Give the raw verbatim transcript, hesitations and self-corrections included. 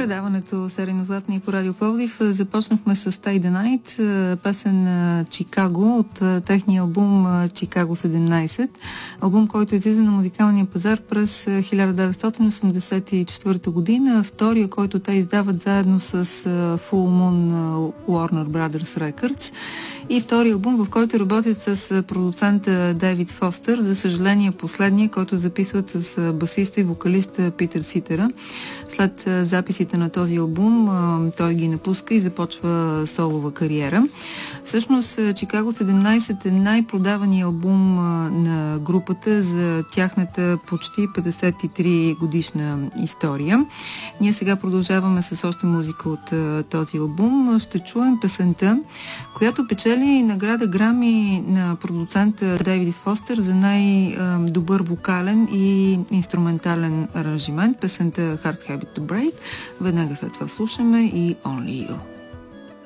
предаването Серийно Златни по Радио Пловдив започнахме с Stay the Night, песен Чикаго от техния албум Чикаго седемнайсет. Албум, който излиза на музикалния пазар през хиляда деветстотин осемдесет и четвърта година. Втория, който те издават заедно с Full Moon Warner Brothers Records. И втори албум, в който работят с продуцента Дейвид Фостер. За съжаление, последния, който записват с басиста и вокалиста Питър Ситера. След записите на този албум той ги напуска и започва солова кариера. Всъщност Чикаго седемнайсет е най-продаваният албум на групата за тяхната почти петдесет и три годишна история. Ние сега продължаваме с още музика от този албум. Ще чуем песента, която печели награда Грами на продуцента Дейвид Фостер за най-добър вокален и инструментален аранжимент. Песента Hard Habit to Break. Веднага след това слушаме и Only You.